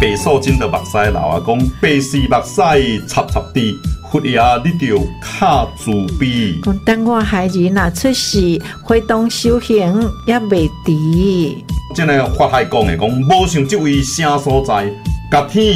白素贞的目屎流啊，讲白是目屎插插滴，佛爷你着较自卑。 讲等我孩儿若出世，回当修行也未迟。 真个法海讲的，讲无想即位啥所在，甲天